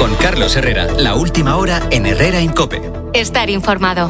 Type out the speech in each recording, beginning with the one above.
Con Carlos Herrera, la última hora en Herrera en COPE. Estar informado.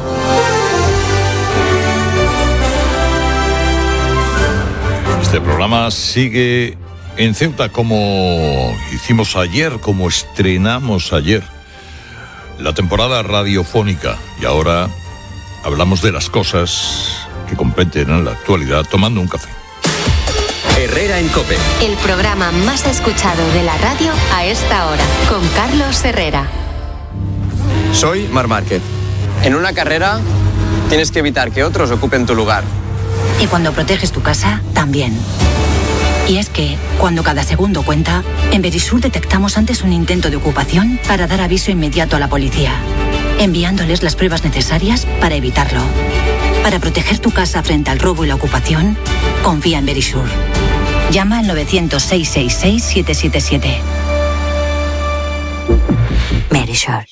Este programa sigue en Ceuta como hicimos ayer, como estrenamos ayer la temporada radiofónica. Y ahora hablamos de las cosas que competen en la actualidad tomando un café. Herrera en COPE. El programa más escuchado de la radio a esta hora, con Carlos Herrera. Soy Marc Márquez. En una carrera tienes que evitar que otros ocupen tu lugar. Y cuando proteges tu casa, también. Y es que, cuando cada segundo cuenta, en Verisur detectamos antes un intento de ocupación para dar aviso inmediato a la policía, enviándoles las pruebas necesarias para evitarlo. Para proteger tu casa frente al robo y la ocupación, confía en Verisur. Llama al 900-666-777. Verisur.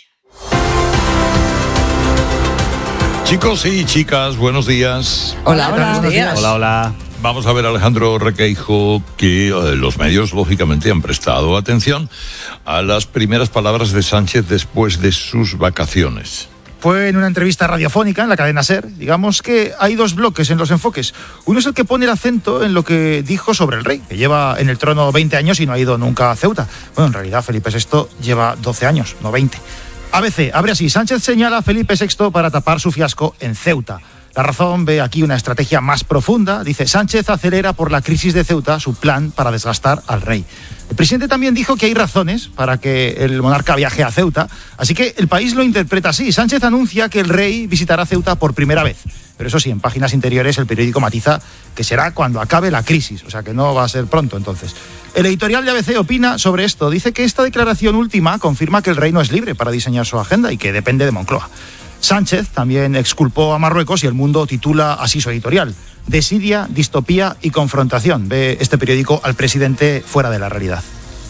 Chicos y chicas, buenos días. Hola, buenos días. Hola. Vamos a ver a Alejandro Requeijo, que los medios, lógicamente, han prestado atención a las primeras palabras de Sánchez después de sus vacaciones. Fue en una entrevista radiofónica en la cadena SER. Digamos que hay dos bloques en los enfoques. Uno es el que pone el acento en lo que dijo sobre el rey, que lleva en el trono 20 años y no ha ido nunca a Ceuta. Bueno, en realidad Felipe VI lleva 12 años, no 20. ABC, abre así. Sánchez señala a Felipe VI para tapar su fiasco en Ceuta. La Razón ve aquí una estrategia más profunda. Dice, Sánchez acelera por la crisis de Ceuta su plan para desgastar al rey. El presidente también dijo que hay razones para que el monarca viaje a Ceuta, así que El País lo interpreta así. Sánchez anuncia que el rey visitará Ceuta por primera vez. Pero eso sí, en páginas interiores el periódico matiza que será cuando acabe la crisis, o sea que no va a ser pronto entonces. El editorial de ABC opina sobre esto. Dice que esta declaración última confirma que el rey no es libre para diseñar su agenda y que depende de Moncloa. Sánchez también exculpó a Marruecos y El Mundo titula así su editorial: Desidia, distopía y confrontación. Ve este periódico al presidente fuera de la realidad.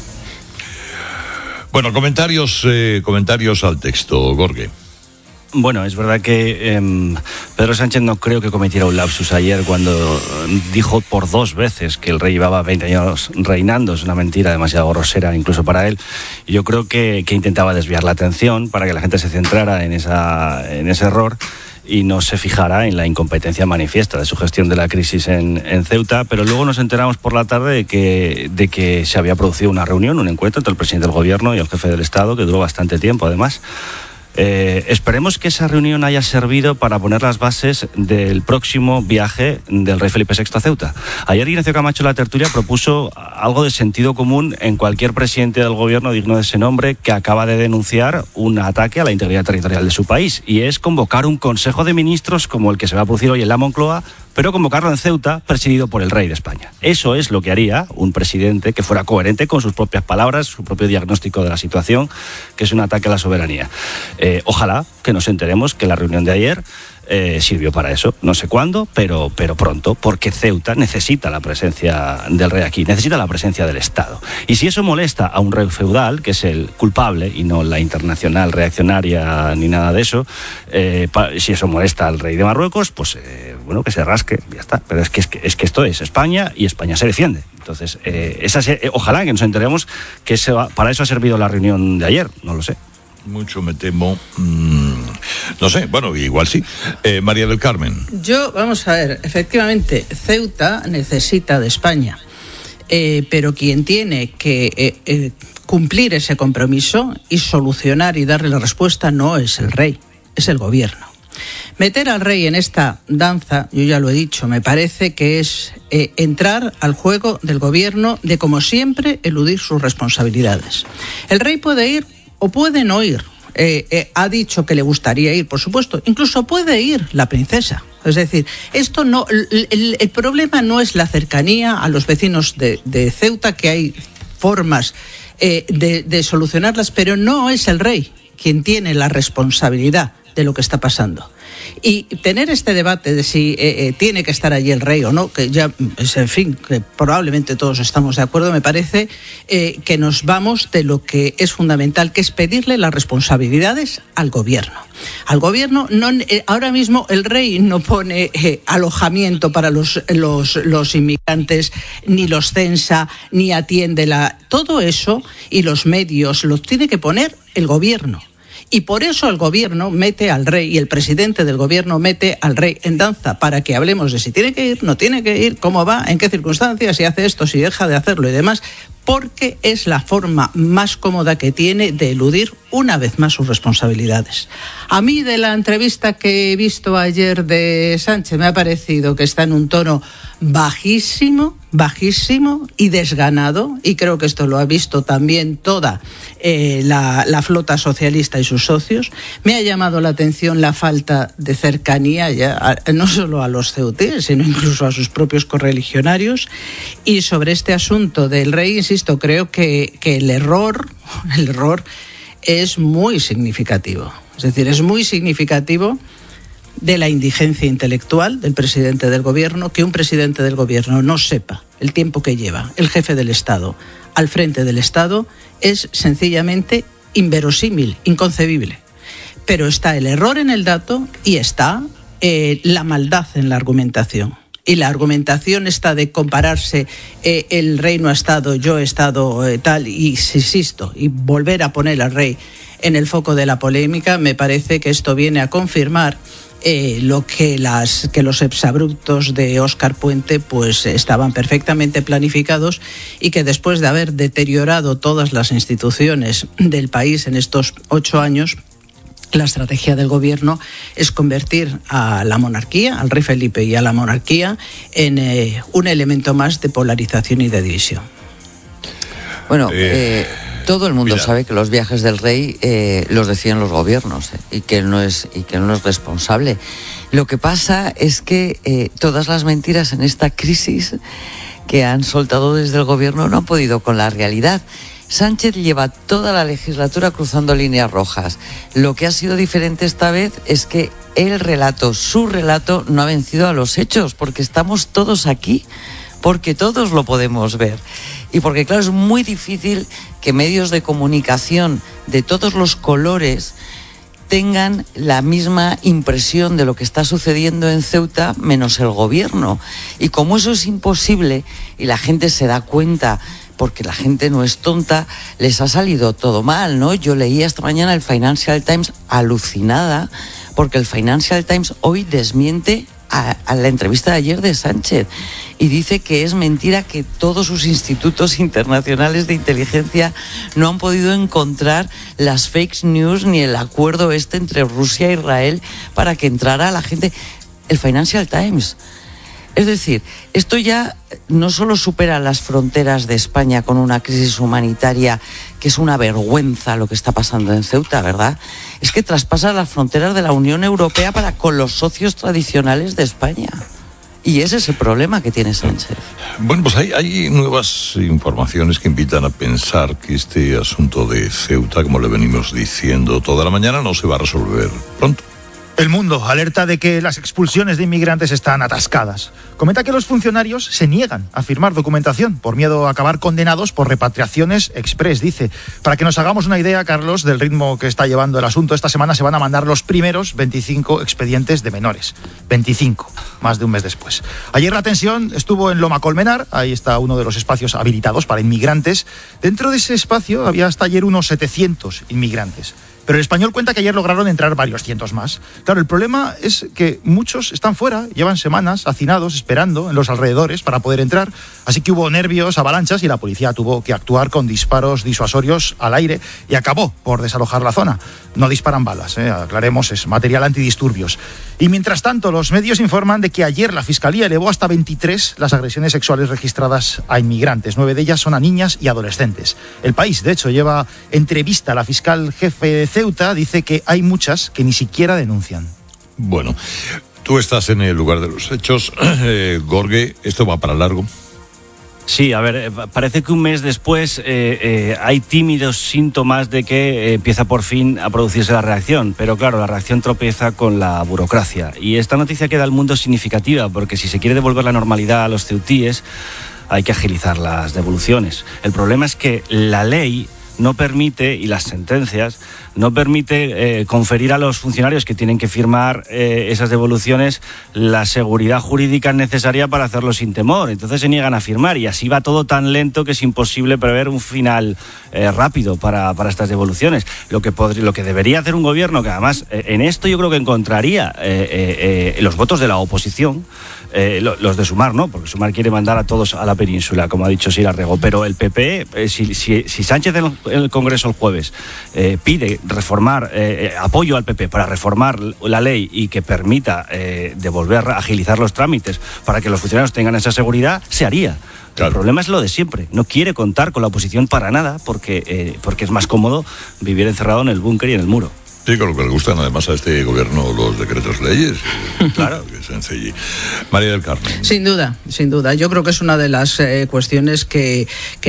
Bueno, comentarios al texto, Gorge. Bueno, es verdad que Pedro Sánchez no creo que cometiera un lapsus ayer cuando dijo por 2 veces que el rey llevaba 20 años reinando. Es una mentira demasiado grosera incluso para él. Yo creo que intentaba desviar la atención para que la gente se centrara en ese error y no se fijara en la incompetencia manifiesta de su gestión de la crisis en Ceuta, pero luego nos enteramos por la tarde de que se había producido una reunión, un encuentro entre el presidente del gobierno y el jefe del Estado, que duró bastante tiempo además. Esperemos que esa reunión haya servido para poner las bases del próximo viaje del rey Felipe VI a Ceuta. Ayer Ignacio Camacho en la tertulia propuso algo de sentido común en cualquier presidente del gobierno digno de ese nombre que acaba de denunciar un ataque a la integridad territorial de su país, y es convocar un consejo de ministros como el que se va a producir hoy en la Moncloa, pero convocarlo en Ceuta, presidido por el rey de España. Eso es lo que haría un presidente que fuera coherente con sus propias palabras, su propio diagnóstico de la situación, que es un ataque a la soberanía. Ojalá que nos enteremos que la reunión de ayer sirvió para eso. No sé cuándo, pero pronto, porque Ceuta necesita la presencia del rey aquí, necesita la presencia del Estado. Y si eso molesta a un rey feudal, que es el culpable y no la internacional reaccionaria ni nada de eso, si eso molesta al rey de Marruecos, pues bueno, que se rasque, ya está. Pero es que esto es España y España se defiende. Entonces, ojalá que nos enteremos que para eso ha servido la reunión de ayer, no lo sé. Mucho me temo. No sé, bueno, igual sí. María del Carmen. Vamos a ver, efectivamente, Ceuta necesita de España, pero quien tiene que cumplir ese compromiso y solucionar y darle la respuesta no es el rey, es el gobierno. Meter al rey en esta danza, yo ya lo he dicho, me parece que es entrar al juego del gobierno de, como siempre, eludir sus responsabilidades. El rey puede ir o puede no ir. Ha dicho que le gustaría ir, por supuesto. Incluso puede ir la princesa. Es decir, esto no. El problema no es la cercanía a los vecinos de Ceuta, que hay formas de solucionarlas, pero no es el rey quien tiene la responsabilidad de lo que está pasando. Y tener este debate de si tiene que estar allí el rey o no, que ya, en fin, que probablemente todos estamos de acuerdo, me parece que nos vamos de lo que es fundamental, que es pedirle las responsabilidades al gobierno. Al gobierno, ahora mismo el rey no pone alojamiento para los inmigrantes, ni los censa, ni atiende todo eso, y los medios los tiene que poner el gobierno. Y por eso el gobierno mete al rey, y el presidente del gobierno mete al rey en danza, para que hablemos de si tiene que ir, no tiene que ir, cómo va, en qué circunstancias, si hace esto, si deja de hacerlo y demás, porque es la forma más cómoda que tiene de eludir una vez más sus responsabilidades. A mí, de la entrevista que he visto ayer de Sánchez, me ha parecido que está en un tono bajísimo y desganado, y creo que esto lo ha visto también toda la flota socialista y sus socios. Me ha llamado la atención la falta de cercanía, no solo a los ceutíes, sino incluso a sus propios correligionarios. Y sobre este asunto del rey, insisto, creo que el error es muy significativo. Es decir, es muy significativo de la indigencia intelectual del presidente del gobierno, que un presidente del gobierno no sepa el tiempo que lleva el jefe del Estado al frente del Estado, es sencillamente inverosímil, inconcebible. Pero está el error en el dato y está la maldad en la argumentación. Y la argumentación está de compararse, el rey no ha estado, yo he estado, tal, y insisto, y volver a poner al rey en el foco de la polémica. Me parece que esto viene a confirmar lo que los exabruptos de Óscar Puente pues estaban perfectamente planificados, y que después de haber deteriorado todas las instituciones del país en estos 8 años, la estrategia del gobierno es convertir a la monarquía, al rey Felipe y a la monarquía, en un elemento más de polarización y de división. Bueno, todo el mundo sabe que los viajes del rey los deciden los gobiernos, y que no es responsable. Lo que pasa es que todas las mentiras en esta crisis que han soltado desde el gobierno no han podido con la realidad. Sánchez lleva toda la legislatura cruzando líneas rojas. Lo que ha sido diferente esta vez es que su relato, no ha vencido a los hechos, porque estamos todos aquí, porque todos lo podemos ver. Y porque, claro, es muy difícil que medios de comunicación de todos los colores tengan la misma impresión de lo que está sucediendo en Ceuta, menos el gobierno. Y como eso es imposible, y la gente se da cuenta, porque la gente no es tonta, les ha salido todo mal, ¿no? Yo leía esta mañana el Financial Times alucinada, porque el Financial Times hoy desmiente a la entrevista de ayer de Sánchez, y dice que es mentira, que todos sus institutos internacionales de inteligencia no han podido encontrar las fake news ni el acuerdo entre Rusia e Israel para que entrara la gente. El Financial Times. Es decir, esto ya no solo supera las fronteras de España con una crisis humanitaria que es una vergüenza lo que está pasando en Ceuta, ¿verdad? Es que traspasa las fronteras de la Unión Europea para con los socios tradicionales de España. Y ese es el problema que tiene Sánchez. Bueno, pues hay nuevas informaciones que invitan a pensar que este asunto de Ceuta, como le venimos diciendo toda la mañana, no se va a resolver pronto. El Mundo alerta de que las expulsiones de inmigrantes están atascadas. Comenta que los funcionarios se niegan a firmar documentación por miedo a acabar condenados por repatriaciones express, dice. Para que nos hagamos una idea, Carlos, del ritmo que está llevando el asunto, esta semana se van a mandar los primeros 25 expedientes de menores. 25, más de un mes después. Ayer la tensión estuvo en Loma Colmenar, ahí está uno de los espacios habilitados para inmigrantes. Dentro de ese espacio había hasta ayer unos 700 inmigrantes. Pero el Español cuenta que ayer lograron entrar varios cientos más. Claro, el problema es que muchos están fuera, llevan semanas hacinados, esperando en los alrededores para poder entrar. Así que hubo nervios, avalanchas, y la policía tuvo que actuar con disparos disuasorios al aire y acabó por desalojar la zona. No disparan balas, aclaremos, es material antidisturbios. Y mientras tanto, los medios informan de que ayer la Fiscalía elevó hasta 23 las agresiones sexuales registradas a inmigrantes. 9 de ellas son a niñas y adolescentes. El País, de hecho, lleva entrevista a la fiscal jefe de Ceuta, dice que hay muchas que ni siquiera denuncian. Bueno, tú estás en el lugar de los hechos. Gorge, ¿esto va para largo? Sí, a ver, parece que un mes después hay tímidos síntomas de que empieza por fin a producirse la reacción, pero claro, la reacción tropieza con la burocracia. Y esta noticia queda al mundo significativa, porque si se quiere devolver la normalidad a los ceutíes, hay que agilizar las devoluciones. El problema es que la ley no permite, y las sentencias, no permite conferir a los funcionarios que tienen que firmar esas devoluciones la seguridad jurídica necesaria para hacerlo sin temor. Entonces se niegan a firmar y así va todo tan lento que es imposible prever un final rápido para estas devoluciones. Lo que debería hacer un gobierno, que además en esto yo creo que encontraría los votos de la oposición, los de Sumar, ¿no? Porque Sumar quiere mandar a todos a la península, como ha dicho Sira Rego, pero el PP, si Sánchez en el Congreso el jueves pide reformar, apoyo al PP para reformar la ley y que permita devolver, agilizar los trámites para que los funcionarios tengan esa seguridad, se haría. Claro. El problema es lo de siempre. No quiere contar con la oposición para nada porque es más cómodo vivir encerrado en el búnker y en el muro. Sí, con lo que le gustan además a este gobierno los decretos leyes. Claro, que sencillo. María del Carmen. Sin duda. Yo creo que es una de las cuestiones que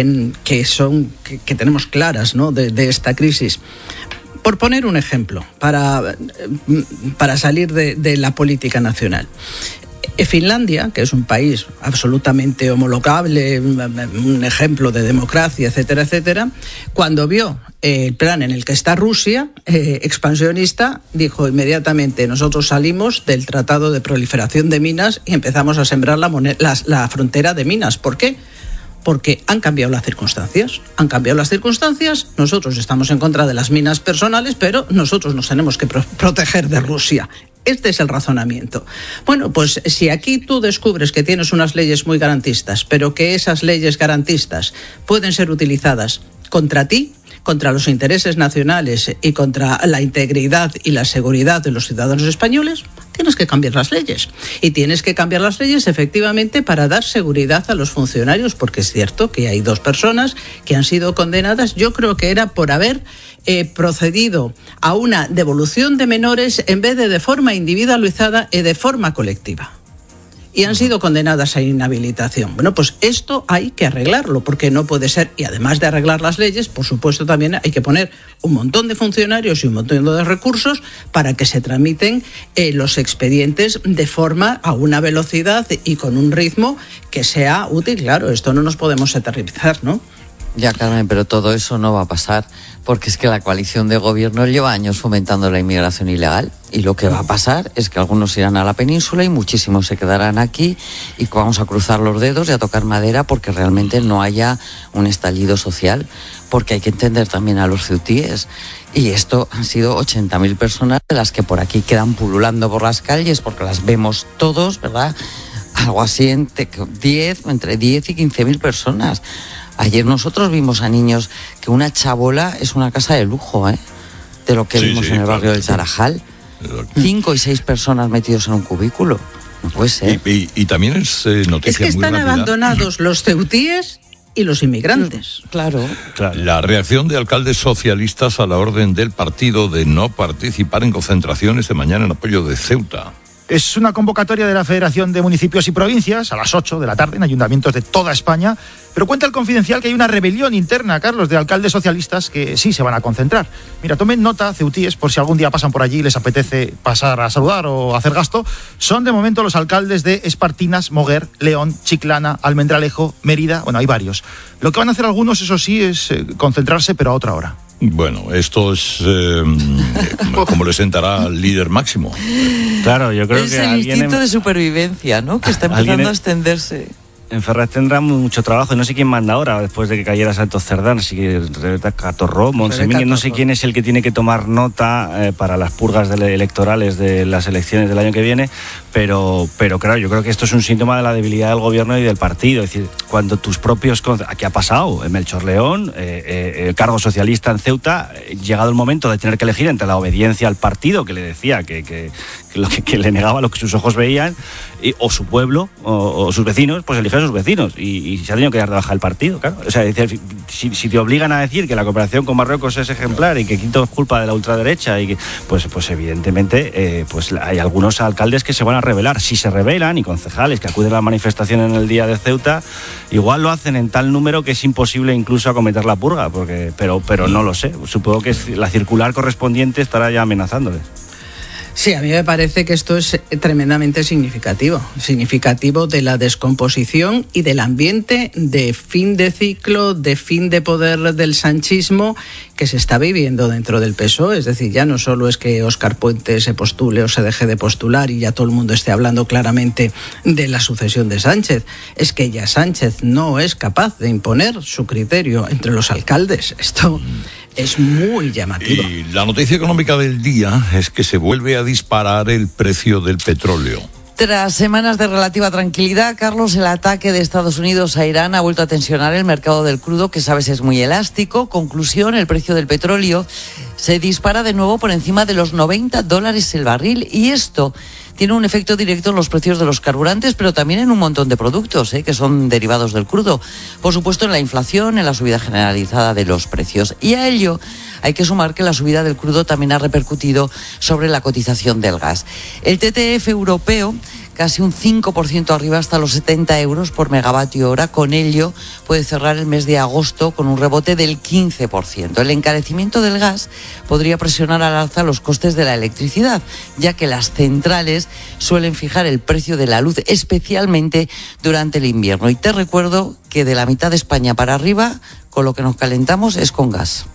tenemos claras, ¿no?, de esta crisis. Por poner un ejemplo, para salir de la política nacional. Finlandia, que es un país absolutamente homologable, un ejemplo de democracia, etcétera, etcétera, cuando vio el plan en el que está Rusia, expansionista, dijo inmediatamente: nosotros salimos del Tratado de Proliferación de Minas y empezamos a sembrar la frontera de minas. ¿Por qué? Porque han cambiado las circunstancias. Nosotros estamos en contra de las minas personales, pero nosotros nos tenemos que proteger de Rusia. Este es el razonamiento. Bueno, pues si aquí tú descubres que tienes unas leyes muy garantistas, pero que esas leyes garantistas pueden ser utilizadas contra ti, contra los intereses nacionales y contra la integridad y la seguridad de los ciudadanos españoles, tienes que cambiar las leyes. Y tienes que cambiar las leyes efectivamente para dar seguridad a los funcionarios, porque es cierto que hay 2 personas que han sido condenadas, yo creo que era por haber procedido a una devolución de menores en vez de forma individualizada y de forma colectiva. Y han sido condenadas a inhabilitación. Bueno, pues esto hay que arreglarlo, porque no puede ser. Y además de arreglar las leyes, por supuesto, también hay que poner un montón de funcionarios y un montón de recursos para que se tramiten los expedientes de forma a una velocidad y con un ritmo que sea útil. Claro, esto no nos podemos eternizar, ¿no? Ya, Carmen, pero todo eso no va a pasar, porque es que la coalición de gobierno lleva años fomentando la inmigración ilegal, y lo que va a pasar es que algunos irán a la península y muchísimos se quedarán aquí, y vamos a cruzar los dedos y a tocar madera porque realmente no haya un estallido social, porque hay que entender también a los ceutíes. Y esto han sido 80.000 personas de las que por aquí quedan pululando por las calles, porque las vemos todos, ¿verdad? Algo así entre 10 y 15.000 personas. Ayer nosotros vimos a niños que una chabola es una casa de lujo, de lo que vimos en el barrio del Tarajal. 5 y 6 personas metidos en un cubículo. No puede ser. Y también es noticia es que están muy abandonados los ceutíes y los inmigrantes. Claro. La reacción de alcaldes socialistas a la orden del partido de no participar en concentraciones de mañana en apoyo de Ceuta. Es una convocatoria de la Federación de Municipios y Provincias a las 8 de la tarde en ayuntamientos de toda España, pero cuenta el Confidencial que hay una rebelión interna, Carlos, de alcaldes socialistas que sí se van a concentrar. Mira, tomen nota, ceutíes, por si algún día pasan por allí y les apetece pasar a saludar o hacer gasto. Son de momento los alcaldes de Espartinas, Moguer, León, Chiclana, Almendralejo, Mérida. Bueno, hay varios. Lo que van a hacer algunos, eso sí, es concentrarse, pero a otra hora. Bueno, esto es como le sentará al líder máximo. Claro, yo creo es que el instinto de supervivencia, ¿no?, que está empezando a extenderse. En Ferraz tendrá mucho trabajo y no sé quién manda ahora después de que cayera Santos Cerdán, así que Rebeca Catorró, Monsemín, no sé quién es el que tiene que tomar nota para las purgas electorales de las elecciones del año que viene, pero claro, yo creo que esto es un síntoma de la debilidad del gobierno y del partido. Es decir, cuando tus propios... ¿Qué ha pasado? En Melchor León, el cargo socialista en Ceuta, llegado el momento de tener que elegir entre la obediencia al partido, que le decía que le negaba lo que sus ojos veían, o su pueblo, o sus vecinos, pues eligió a sus vecinos, y se ha tenido que dar de baja el partido, claro. O sea, si te obligan a decir que la cooperación con Marruecos es ejemplar y que Quito es culpa de la ultraderecha, y que, pues evidentemente, pues hay algunos alcaldes que se van a rebelar. Si se rebelan, y concejales que acuden a la manifestación en el día de Ceuta, igual lo hacen en tal número que es imposible incluso acometer la purga, pero no lo sé. Supongo que la circular correspondiente estará ya amenazándoles. Sí, a mí me parece que esto es tremendamente significativo de la descomposición y del ambiente de fin de ciclo, de fin de poder del sanchismo que se está viviendo dentro del PSOE. Es decir, ya no solo es que Óscar Puente se postule o se deje de postular y ya todo el mundo esté hablando claramente de la sucesión de Sánchez, es que ya Sánchez no es capaz de imponer su criterio entre los alcaldes. Esto es muy llamativo. Y la noticia económica del día es que se vuelve a disparar el precio del petróleo. Tras semanas de relativa tranquilidad, Carlos, el ataque de Estados Unidos a Irán ha vuelto a tensionar el mercado del crudo, que sabes es muy elástico. Conclusión, el precio del petróleo se dispara de nuevo por encima de los $90 el barril, y esto tiene un efecto directo en los precios de los carburantes, pero también en un montón de productos que son derivados del crudo. Por supuesto, en la inflación, en la subida generalizada de los precios. Y a ello hay que sumar que la subida del crudo también ha repercutido sobre la cotización del gas. El TTF europeo, casi un 5% arriba hasta los 70 euros por megavatio hora. Con ello puede cerrar el mes de agosto con un rebote del 15%. El encarecimiento del gas podría presionar al alza los costes de la electricidad, ya que las centrales suelen fijar el precio de la luz, especialmente durante el invierno. Y te recuerdo que de la mitad de España para arriba, con lo que nos calentamos es con gas.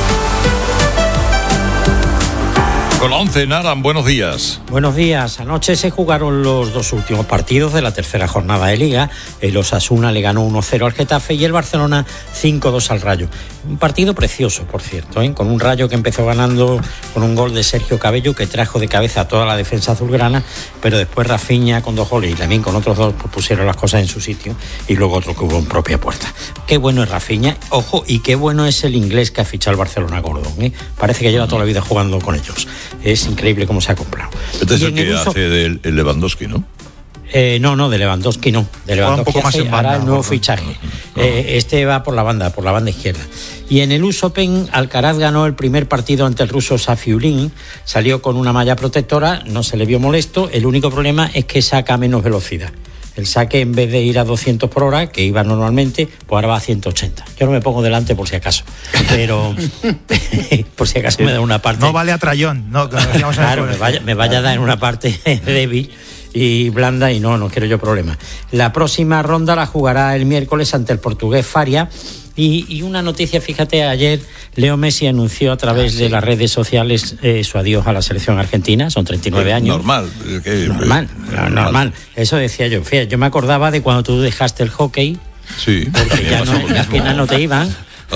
Con la 11, Naran, buenos días. Buenos días. Anoche se jugaron los dos últimos partidos de la tercera jornada de Liga. El Osasuna le ganó 1-0 al Getafe y el Barcelona 5-2 al Rayo. Un partido precioso, por cierto, con un Rayo que empezó ganando con un gol de Sergio Cabello, que trajo de cabeza a toda la defensa azulgrana, pero después Rafinha con 2 goles y también con otros 2 pusieron las cosas en su sitio, y luego otro que hubo en propia puerta. Qué bueno es Rafinha, ojo, y qué bueno es el inglés que ha fichado el Barcelona, Gordon. Parece que lleva toda la vida jugando con ellos. Es increíble cómo se ha comprado. Este es el que hace del Lewandowski, ¿no? No, de Lewandowski no. De Lewandowski hará el nuevo fichaje. Este va por la banda izquierda. Y en el US Open, Alcaraz ganó el primer partido ante el ruso Safiulin. Salió con una malla protectora, no se le vio molesto. El único problema es que saca a menos velocidad. El saque, en vez de ir a 200 por hora, que iba normalmente, pues ahora va a 180. Yo no me pongo delante por si acaso, pero por si acaso me da una parte. No vale a trayón, no. Claro, me vaya a dar en una parte débil y blanda, y no quiero yo problemas. La próxima ronda la jugará el miércoles ante el portugués Faria. Y una noticia, fíjate, ayer Leo Messi anunció a través de las redes sociales su adiós a la selección argentina. Son 39 años. Normal. Eso decía yo. Fíjate, yo me acordaba de cuando tú dejaste el hockey, sí, porque ya las piernas no te iban,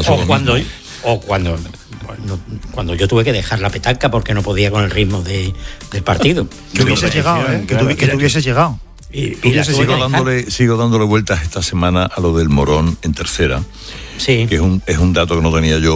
cuando yo tuve que dejar la petanca porque no podía con el ritmo del partido. Que hubieses llegado, que tú hubieses llegado. Y sigo dándole vueltas esta semana a lo del Morón en tercera, sí, que es un dato que no tenía yo.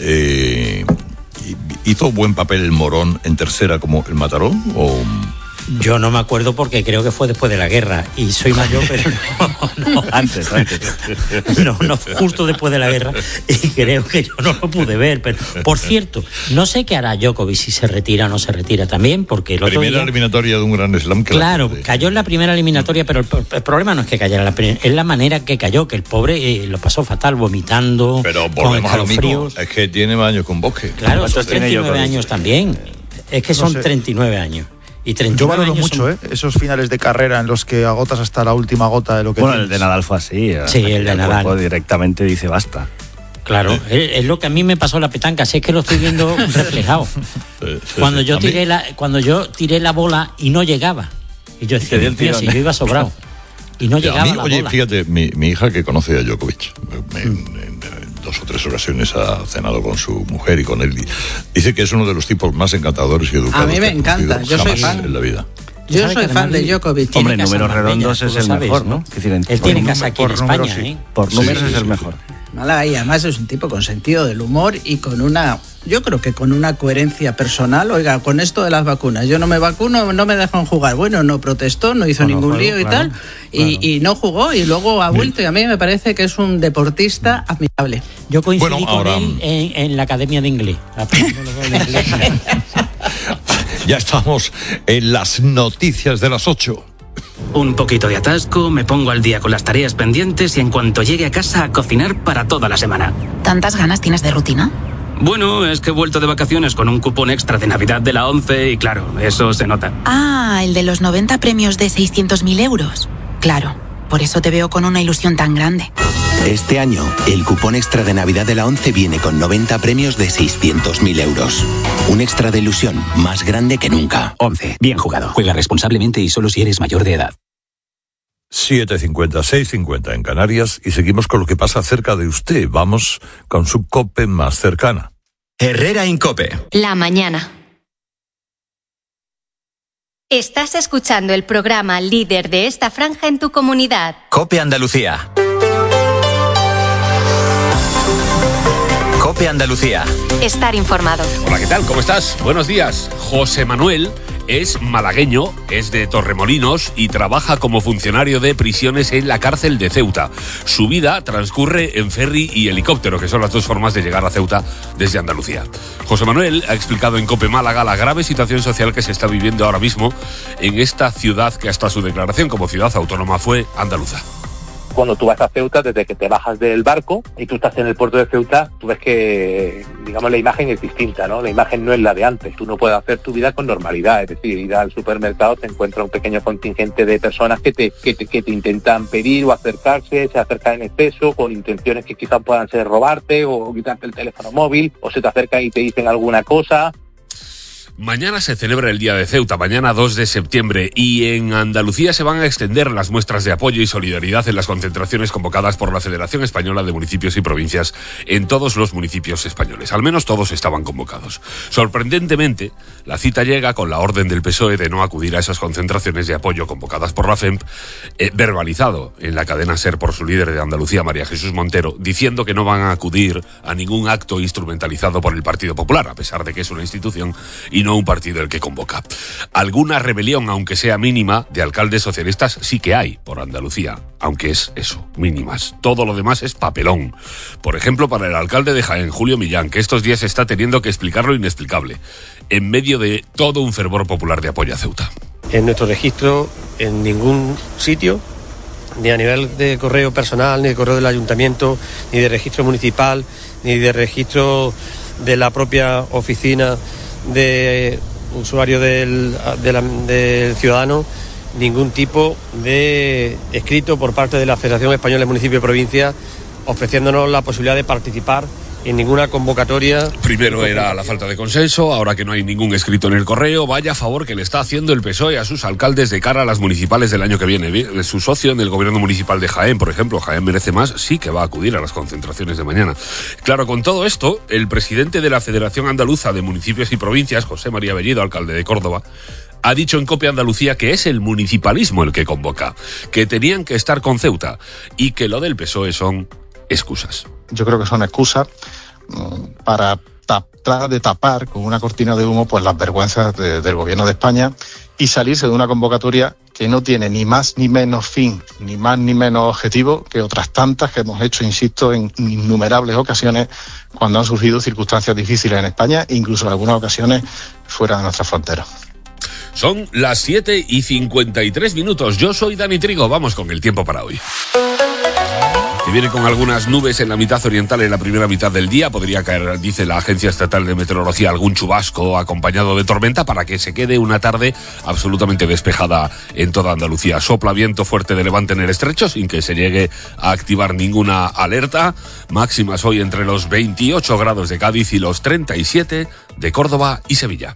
¿Hizo buen papel el Morón en tercera como el Mataró? Yo no me acuerdo porque creo que fue después de la guerra y soy mayor, pero no antes. No, justo después de la guerra, y creo que yo no lo pude ver. Pero, por cierto, no sé qué hará Djokovic, si se retira o no se retira también, porque el otro primera eliminatoria de un Gran Slam. Claro, cayó en la primera eliminatoria, pero el problema no es que cayera en la primera, es la manera que cayó, que el pobre lo pasó fatal, vomitando, pero con escalofríos. Es que tiene más años con Bosque. Claro, son 39 años también. Es que son 39 años. Yo valoro mucho esos finales de carrera en los que agotas hasta la última gota de lo que tienes. El de Nadal fue así. Sí, el de Nadal. Directamente dice basta. Claro, es lo que a mí me pasó la petanca, si es que lo estoy viendo reflejado. Cuando yo tiré la bola y no llegaba. Y yo decía, si yo iba sobrado. Y no llegaba la bola. Oye, fíjate, mi hija, que conoce a Djokovic, en 2 o 3 ocasiones ha cenado con su mujer y con él. Dice que es uno de los tipos más encantadores y educados. A mí me encanta, yo soy fan. En la vida. Yo soy fan de Djokovic. Hombre, en números redondos es el mejor, ¿no? Él tiene casa aquí en España, Por números es el mejor. Y además es un tipo con sentido del humor y yo creo que con una coherencia personal. Oiga, con esto de las vacunas, yo no me vacuno, no me dejan jugar. Bueno, no protestó, no hizo ningún lío y tal, y no jugó, y luego ha vuelto. Y a mí me parece que es un deportista admirable. Yo coincidí con él en la Academia de Inglés. Ya estamos en las noticias de las 8. Un poquito de atasco, me pongo al día con las tareas pendientes y en cuanto llegue a casa a cocinar para toda la semana. ¿Tantas ganas tienes de rutina? Bueno, es que he vuelto de vacaciones con un cupón extra de Navidad de la 11 y claro, eso se nota. Ah, el de los 90 premios de 600.000 euros. Claro, por eso te veo con una ilusión tan grande. Este año, el cupón extra de Navidad de la 11 viene con 90 premios de 600.000 euros. Un extra de ilusión más grande que nunca. 11. Bien jugado. Juega responsablemente y solo si eres mayor de edad. 7:50, 6:50 en Canarias y seguimos con lo que pasa cerca de usted. Vamos con su COPE más cercana. Herrera en COPE. La mañana. Estás escuchando el programa líder de esta franja en tu comunidad. COPE Andalucía. COPE Andalucía. Estar informado. Hola, ¿qué tal? ¿Cómo estás? Buenos días. José Manuel es malagueño, es de Torremolinos y trabaja como funcionario de prisiones en la cárcel de Ceuta. Su vida transcurre en ferry y helicóptero, que son las dos formas de llegar a Ceuta desde Andalucía. José Manuel ha explicado en COPE Málaga la grave situación social que se está viviendo ahora mismo en esta ciudad que hasta su declaración como ciudad autónoma fue andaluza. Cuando tú vas a Ceuta, desde que te bajas del barco y tú estás en el puerto de Ceuta, tú ves que, digamos, la imagen es distinta, ¿no? La imagen no es la de antes. Tú no puedes hacer tu vida con normalidad, es decir, ir al supermercado, te encuentras un pequeño contingente de personas que te intentan pedir o acercarse, se acercan en exceso, con intenciones que quizás puedan ser robarte o quitarte el teléfono móvil, o se te acercan y te dicen alguna cosa. Mañana se celebra el Día de Ceuta, mañana 2 de septiembre, y en Andalucía se van a extender las muestras de apoyo y solidaridad en las concentraciones convocadas por la Federación Española de Municipios y Provincias en todos los municipios españoles. Al menos todos estaban convocados. Sorprendentemente, la cita llega con la orden del PSOE de no acudir a esas concentraciones de apoyo convocadas por la FEMP, verbalizado en la cadena SER por su líder de Andalucía, María Jesús Montero, diciendo que no van a acudir a ningún acto instrumentalizado por el Partido Popular, a pesar de que es una institución y no un partido el que convoca. Alguna rebelión, aunque sea mínima, de alcaldes socialistas sí que hay por Andalucía, aunque es eso, mínimas. Todo lo demás es papelón. Por ejemplo, para el alcalde de Jaén, Julio Millán, que estos días está teniendo que explicar lo inexplicable, en medio de todo un fervor popular de apoyo a Ceuta. En nuestro registro, en ningún sitio, ni a nivel de correo personal, ni de correo del ayuntamiento, ni de registro municipal, ni de registro de la propia oficina de usuario del ciudadano, ningún tipo de escrito por parte de la Federación Española de Municipios y Provincias ofreciéndonos la posibilidad de participar en ninguna convocatoria. Primero era la falta de consenso, ahora que no hay ningún escrito en el correo, vaya favor que le está haciendo el PSOE a sus alcaldes de cara a las municipales del año que viene. Su socio en el gobierno municipal de Jaén, por ejemplo, Jaén Merece Más, sí que va a acudir a las concentraciones de mañana. Claro, con todo esto, el presidente de la Federación Andaluza de Municipios y Provincias, José María Bellido, alcalde de Córdoba, ha dicho en COPE Andalucía que es el municipalismo el que convoca, que tenían que estar con Ceuta y que lo del PSOE son excusas. Yo creo que son excusas para tratar de tapar con una cortina de humo pues las vergüenzas del gobierno de España y salirse de una convocatoria que no tiene ni más ni menos fin, ni más ni menos objetivo que otras tantas que hemos hecho, insisto, en innumerables ocasiones cuando han surgido circunstancias difíciles en España e incluso en algunas ocasiones fuera de nuestras fronteras. Son las 7:53. Yo soy Dani Trigo, vamos con el tiempo para hoy. Que viene con algunas nubes en la mitad oriental en la primera mitad del día. Podría caer, dice la Agencia Estatal de Meteorología, algún chubasco acompañado de tormenta para que se quede una tarde absolutamente despejada en toda Andalucía. Sopla viento fuerte de levante en el estrecho sin que se llegue a activar ninguna alerta. Máximas hoy entre los 28 grados de Cádiz y los 37 de Córdoba y Sevilla.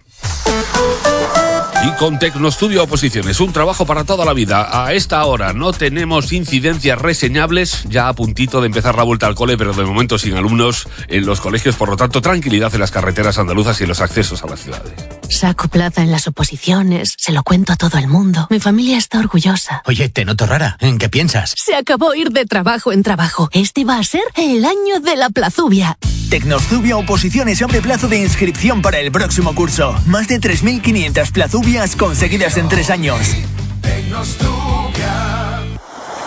Y con Tecnostudio Oposiciones, un trabajo para toda la vida. A esta hora no tenemos incidencias reseñables, ya a puntito de empezar la vuelta al cole, pero de momento sin alumnos en los colegios, por lo tanto tranquilidad en las carreteras andaluzas y en los accesos a las ciudades. Saco plaza en las oposiciones, se lo cuento a todo el mundo. Mi familia está orgullosa. Oye, te noto rara, ¿en qué piensas? Se acabó ir de trabajo en trabajo. Este va a ser el año de la plazubia. Tecnostudio Oposiciones abre plazo de inscripción para el próximo curso. Más de 3.500 plazubias conseguidas en 3 años.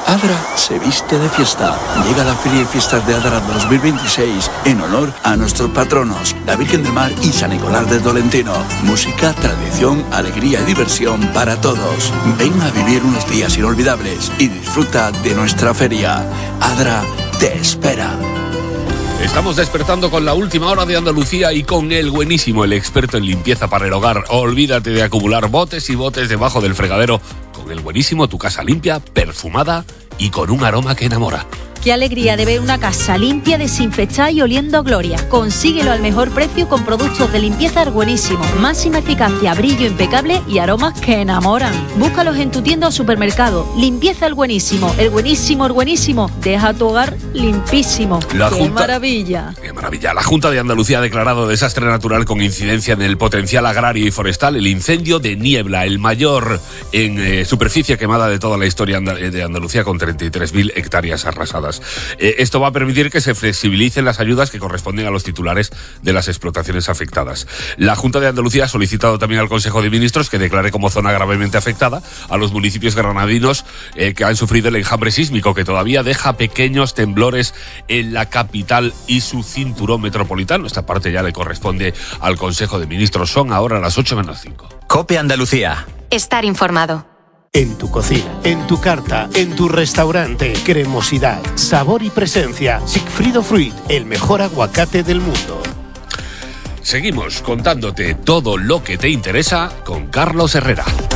Adra se viste de fiesta. Llega la Feria y Fiestas de Adra 2026 en honor a nuestros patronos, la Virgen del Mar y San Nicolás del Tolentino. Música, tradición, alegría y diversión para todos. Ven a vivir unos días inolvidables y disfruta de nuestra feria. Adra te espera. Estamos despertando con la última hora de Andalucía y con el buenísimo, el experto en limpieza para el hogar. Olvídate de acumular botes y botes debajo del fregadero. Con el buenísimo, tu casa limpia, perfumada y con un aroma que enamora. Qué alegría de ver una casa limpia, desinfectada y oliendo a gloria. Consíguelo al mejor precio con productos de limpieza Arbuenísimo. Máxima eficacia, brillo impecable y aromas que enamoran. Búscalos en tu tienda o supermercado. Limpieza El Buenísimo. El Buenísimo. Deja tu hogar limpísimo. ¡Qué maravilla! ¡Qué maravilla! La Junta de Andalucía ha declarado desastre natural con incidencia en el potencial agrario y forestal el incendio de Niebla, el mayor en superficie quemada de toda la historia de Andalucía, con 33.000 hectáreas arrasadas. Esto va a permitir que se flexibilicen las ayudas que corresponden a los titulares de las explotaciones afectadas. La Junta de Andalucía ha solicitado también al Consejo de Ministros que declare como zona gravemente afectada a los municipios granadinos que han sufrido el enjambre sísmico, que todavía deja pequeños temblores en la capital y su cinturón metropolitano. Esta parte ya le corresponde al Consejo de Ministros. Son ahora las 8:05. COPE Andalucía. Estar informado. En tu cocina, en tu carta, en tu restaurante, cremosidad, sabor y presencia. Sigfrido Fruit, el mejor aguacate del mundo. Seguimos contándote todo lo que te interesa con Carlos Herrera.